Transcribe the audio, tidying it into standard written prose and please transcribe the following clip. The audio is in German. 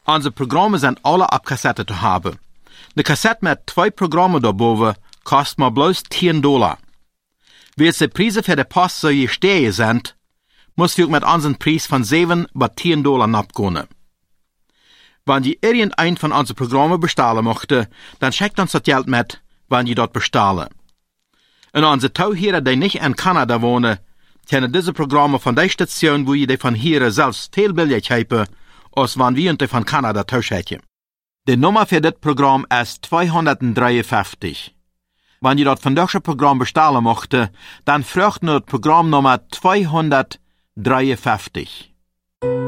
Unsere Programme sind alle ab Kassette zu haben. Eine Kassette mit 2 Programmen daarboven kostet maar bloß $10. Wie die Preise für die Post so gestiegen sind, muss wir mit unseren Preis von $7 bis $10 abgehen. Wenn ihr irgendein von unseren Programmen bestellen möchte, dann schickt uns das Geld mit, wenn ihr dort bestellen. Und unsere Tauhörer, die nicht in Kanada wohnen, können diese Programme von der Station, wo ihr die von hier selbst viel billiger haben, als wenn wir die von Kanada tauschen. Die Nummer für das Programm ist 253. Wenn ihr dort von diesem Programm bestellen möchte, dann fragt nur das Programmnummer 253.